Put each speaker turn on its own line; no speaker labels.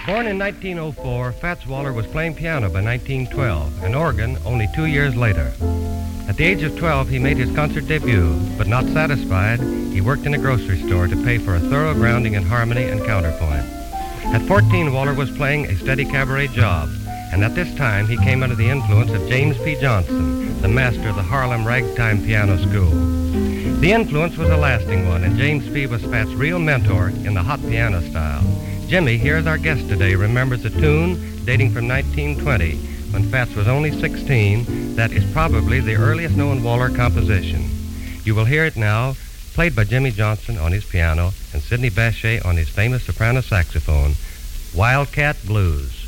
Born in 1904, Fats Waller was playing piano by 1912 and organ only 2 years later. At the age of 12, he made his concert debut, but not satisfied, he worked in a grocery store to pay for a thorough grounding in harmony and counterpoint. At 14, Waller was playing a steady cabaret job, and at this time he came under the influence of James P. Johnson, the master of the Harlem Ragtime Piano School. The influence was a lasting one, and James P. was Fats' real mentor in the hot piano style. Jimmy, here's our guest today, remembers a tune dating from 1920, when Fats was only 16, that is probably the earliest known Waller composition. You will hear it now, played by Jimmy Johnson on his piano and Sidney Bechet on his famous soprano saxophone, Wildcat Blues.